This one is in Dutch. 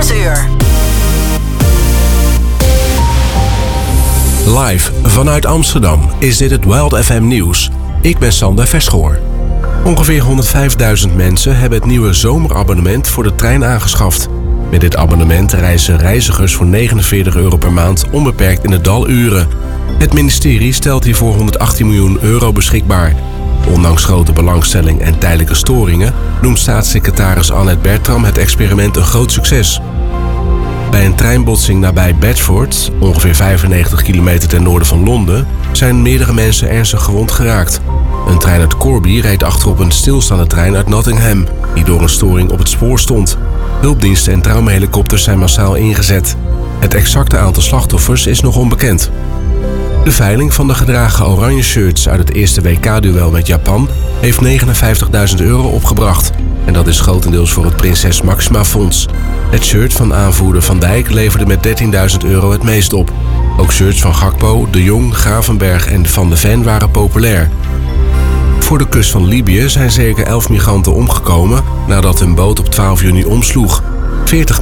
6 uur. Live vanuit Amsterdam is dit het Wild FM nieuws. Ik ben Sander Verschoor. Ongeveer 105.000 mensen hebben het nieuwe zomerabonnement voor de trein aangeschaft. Met dit abonnement reizen reizigers voor €49 per maand onbeperkt in de daluren. Het ministerie stelt hiervoor €118 miljoen beschikbaar. Ondanks grote belangstelling en tijdelijke storingen noemt staatssecretaris Annette Bertram het experiment een groot succes. Bij een treinbotsing nabij Bedford, ongeveer 95 kilometer ten noorden van Londen, zijn meerdere mensen ernstig gewond geraakt. Een trein uit Corby reed achterop een stilstaande trein uit Nottingham, die door een storing op het spoor stond. Hulpdiensten en traumahelikopters zijn massaal ingezet. Het exacte aantal slachtoffers is nog onbekend. De veiling van de gedragen oranje shirts uit het eerste WK-duel met Japan heeft €59.000 opgebracht. En dat is grotendeels voor het Prinses Maxima Fonds. Het shirt van aanvoerder Van Dijk leverde met €13.000 het meest op. Ook shirts van Gakpo, De Jong, Gravenberg en Van de Ven waren populair. Voor de kust van Libië zijn zeker 11 migranten omgekomen nadat hun boot op 12 juni omsloeg. 40